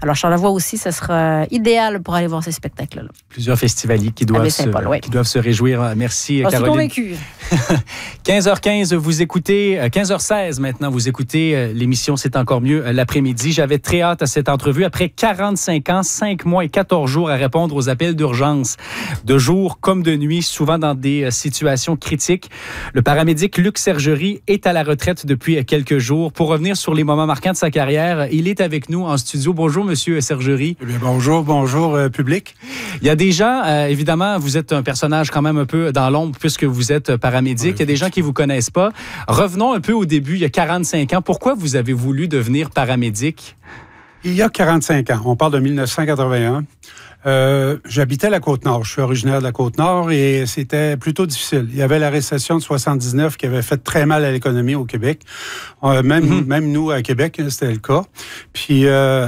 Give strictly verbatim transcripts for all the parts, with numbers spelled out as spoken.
Alors, Charlevoix aussi, ce sera idéal pour aller voir ces spectacles-là. Plusieurs festivaliers qui doivent, se, oui. qui doivent se réjouir. Merci, oh, Caroline. Je suis convaincue. quinze heures quinze, vous écoutez, quinze heures seize maintenant, vous écoutez l'émission C'est encore mieux l'après-midi. J'avais très hâte à cette entrevue. Après quarante-cinq ans, cinq mois et quatorze jours à répondre aux appels d'urgence, de jour comme de nuit, souvent dans des situations critiques, le paramédic Luc Sergerie est à la retraite depuis quelques jours. Pour revenir sur les moments marquants de sa carrière, il est avec nous en studio. Bonjour, Monsieur Sergerie. Eh bien, bonjour, bonjour, euh, public. Il y a des gens, euh, évidemment, vous êtes un personnage quand même un peu dans l'ombre puisque vous êtes paramédic. Oui, il y a des gens qui ne vous connaissent pas. Revenons un peu au début, il y a quarante-cinq ans. Pourquoi vous avez voulu devenir paramédic? Il y a quarante-cinq ans. On parle de mille neuf cent quatre-vingt-un. Euh, j'habitais la Côte-Nord. Je suis originaire de la Côte-Nord et c'était plutôt difficile. Il y avait la récession de soixante-dix-neuf qui avait fait très mal à l'économie au Québec. Euh, même, mm-hmm. même nous, à Québec, c'était le cas. Puis, euh,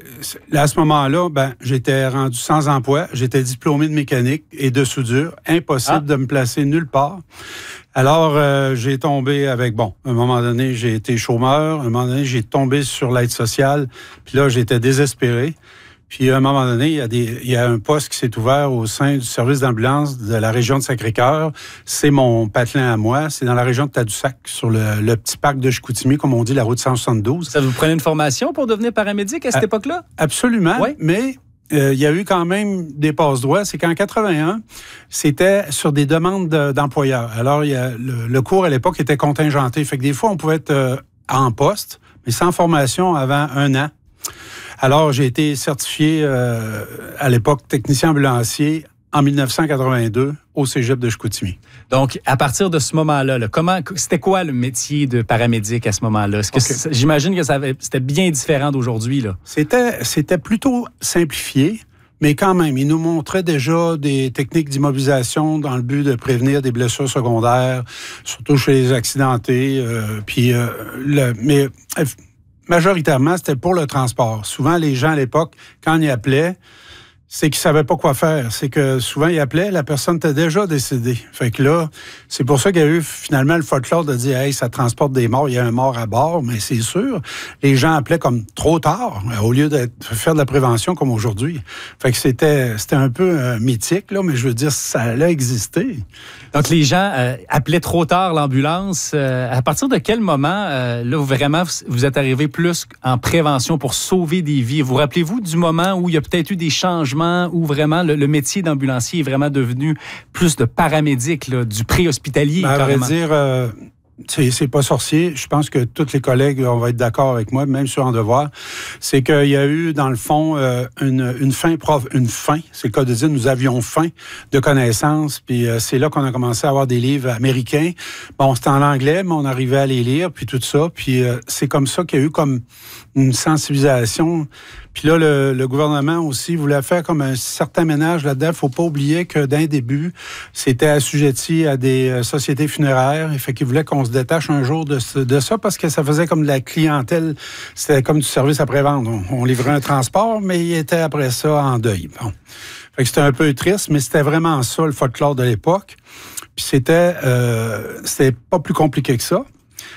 à ce moment-là, ben, j'étais rendu sans emploi. J'étais diplômé de mécanique et de soudure. Impossible ah. de me placer nulle part. Alors, euh, j'ai tombé avec, bon, à un moment donné, j'ai été chômeur. À un moment donné, j'ai tombé sur l'aide sociale. Puis là, j'étais désespéré. Puis, à un moment donné, il y a, des, il y a un poste qui s'est ouvert au sein du service d'ambulance de la région de Sacré-Cœur. C'est mon patelin à moi. C'est dans la région de Tadoussac, sur le, le petit parc de Chicoutimi, comme on dit, la route cent soixante-douze. Ça vous prenait une formation pour devenir paramédic à cette à, époque-là? Absolument, oui. Mais euh, il y a eu quand même des passe-droits. C'est qu'en quatre-vingt-un, c'était sur des demandes de, d'employeurs. Alors, il y a, le, le cours à l'époque était contingenté. Fait que des fois, on pouvait être euh, en poste, mais sans formation avant un an. Alors, j'ai été certifié euh, à l'époque technicien ambulancier en mille neuf cent quatre-vingt-deux au Cégep de Chicoutimi. Donc, à partir de ce moment-là, là, comment, c'était quoi le métier de paramédic à ce moment-là? Est-ce que okay. J'imagine que ça avait, c'était bien différent d'aujourd'hui, là. C'était, c'était plutôt simplifié, mais quand même, il nous montrait déjà des techniques d'immobilisation dans le but de prévenir des blessures secondaires, surtout chez les accidentés. Euh, puis, euh, le, mais euh, majoritairement, c'était pour le transport. Souvent, les gens à l'époque, quand ils appelaient, c'est qu'ils savaient pas quoi faire. C'est que souvent, ils appelaient, la personne était déjà décédée. Fait que là, c'est pour ça qu'il y a eu finalement le folklore de dire « Hey, ça transporte des morts, il y a un mort à bord », mais c'est sûr, les gens appelaient comme trop tard, au lieu de faire de la prévention comme aujourd'hui. Fait que c'était, c'était un peu euh, mythique, là, mais je veux dire, ça allait exister. Donc, les gens euh, appelaient trop tard l'ambulance. Euh, à partir de quel moment, euh, là, vraiment, vous êtes arrivé plus en prévention pour sauver des vies? Vous rappelez-vous du moment où il y a peut-être eu des changements, où vraiment le, le métier d'ambulancier est vraiment devenu plus de paramédic, là, du pré-hospitalier? À vrai dire, euh, c'est, c'est pas sorcier. Je pense que tous les collègues on va être d'accord avec moi, même sur En Devoir. C'est qu'il y a eu, dans le fond, euh, une, une fin, prof, une fin, c'est le cas de dire, nous avions faim de connaissances, puis euh, c'est là qu'on a commencé à avoir des livres américains. Bon, c'était en anglais, mais on arrivait à les lire, puis tout ça, puis euh, c'est comme ça qu'il y a eu comme une sensibilisation. Puis là, le, le gouvernement aussi voulait faire comme un certain ménage là-dedans. Il ne faut pas oublier que d'un début, c'était assujetti à des sociétés funéraires. Il fait qu'il voulait qu'on se détache un jour de, de ça parce que ça faisait comme de la clientèle. C'était comme du service après-vente. On, on livrait un transport, mais il était après ça en deuil. Bon. Fait que c'était un peu triste, mais c'était vraiment ça, le folklore de l'époque. Puis c'était, euh, c'était pas plus compliqué que ça.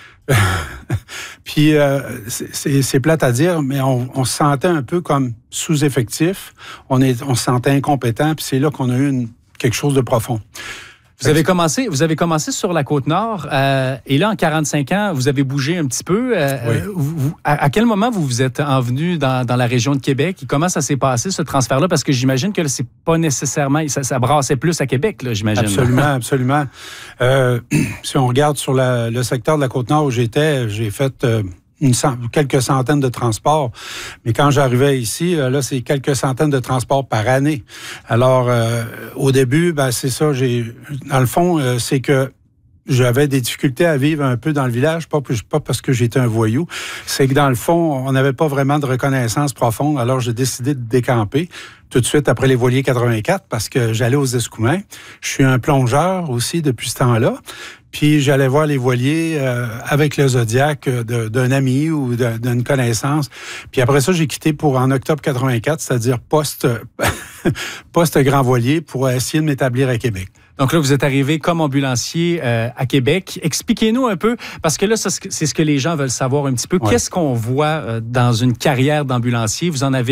Puis, euh, c'est, c'est plate à dire, mais on, on se sentait un peu comme sous-effectif. On, est, on se sentait incompétent, puis c'est là qu'on a eu une, quelque chose de profond. Vous avez commencé, vous avez commencé sur la Côte-Nord, euh, et là, en quarante-cinq ans, vous avez bougé un petit peu. Euh, oui. vous, à, à quel moment vous vous êtes envenu dans, dans la région de Québec? Et comment ça s'est passé, ce transfert-là? Parce que j'imagine que c'est pas nécessairement... Ça, ça brassait plus à Québec, là, j'imagine. Absolument, absolument. Euh, si on regarde sur la, le secteur de la Côte-Nord où j'étais, j'ai fait... Euh, Une cent, quelques centaines de transports. Mais quand j'arrivais ici, là, c'est quelques centaines de transports par année. Alors, euh, au début, ben, c'est ça, j'ai, dans le fond, euh, c'est que j'avais des difficultés à vivre un peu dans le village, pas, pas parce que j'étais un voyou, c'est que dans le fond, on n'avait pas vraiment de reconnaissance profonde, alors j'ai décidé de décamper tout de suite après les voiliers quatre-vingt-quatre parce que j'allais aux Escoumins. Je suis un plongeur aussi depuis ce temps-là. Puis j'allais voir les voiliers euh, avec le Zodiac de, d'un ami ou de, d'une connaissance. Puis après ça, j'ai quitté pour en octobre quatre-vingt-quatre, c'est-à-dire post, post grand voilier pour essayer de m'établir à Québec. Donc là, vous êtes arrivé comme ambulancier euh, à Québec. Expliquez-nous un peu, parce que là, ça, c'est ce que les gens veulent savoir un petit peu. Ouais. Qu'est-ce qu'on voit euh, dans une carrière d'ambulancier? Vous en avez